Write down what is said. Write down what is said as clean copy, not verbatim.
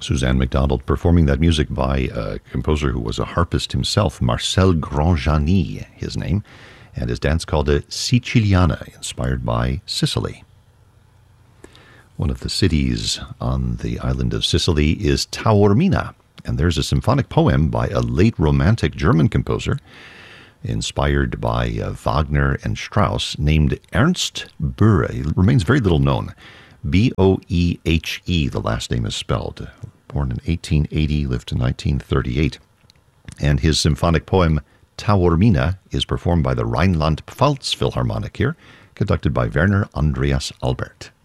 Suzanne MacDonald performing that music by a composer who was a harpist himself, Marcel Grandjani, his name, and his dance called a Siciliana, inspired by Sicily. One of the cities on the island of Sicily is Taormina, and there's a symphonic poem by a late Romantic German composer inspired by Wagner and Strauss named Ernst Boehe. He remains very little known. Boehe, the last name is spelled. Born in 1880, lived to 1938. And his symphonic poem, Taormina, is performed by the Rhineland-Pfalz Philharmonic here, conducted by Werner Andreas Albert.